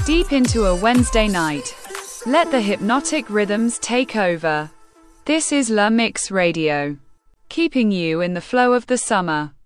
deep into a Wednesday night. Let the hypnotic rhythms take over. This is La Mix Radio, keeping you in the flow of the summer.